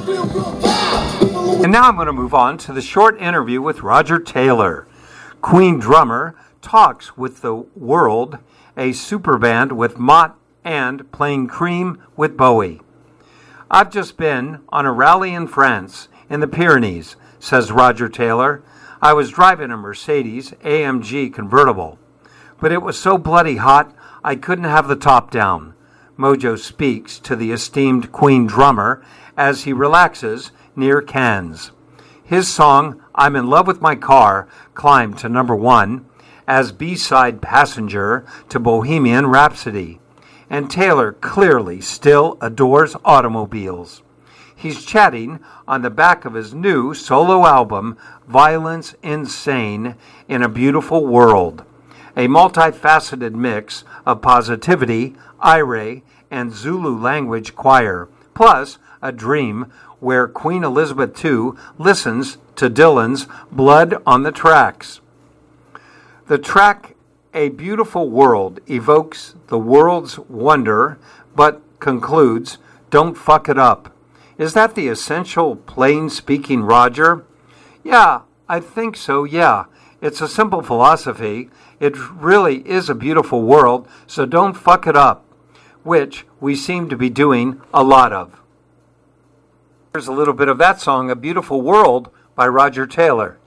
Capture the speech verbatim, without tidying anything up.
And now I'm going to move on to the short interview with Roger Taylor. Queen drummer talks with the world, a super band with Mott and playing Cream with Bowie. I've just been on a rally in France, in the Pyrenees, says Roger Taylor. I was driving a Mercedes A M G convertible, but it was so bloody hot I couldn't have the top down. Mojo speaks to the esteemed Queen drummer as he relaxes near Cannes. His song, I'm in Love with My Car, climbed to number one as B-side passenger to Bohemian Rhapsody. And Taylor clearly still adores automobiles. He's chatting on the back of his new solo album, Violence Insane in a Beautiful World, a multifaceted mix of positivity, Ire, and Zulu language choir, plus a dream where Queen Elizabeth the Second listens to Dylan's Blood on the Tracks. The track A Beautiful World evokes the world's wonder, but concludes, don't fuck it up. Is that the essential plain-speaking Roger? Yeah, I think so, yeah. It's a simple philosophy. It really is a beautiful world, so don't fuck it up, which we seem to be doing a lot of. Here's a little bit of that song, A Beautiful World, by Roger Taylor.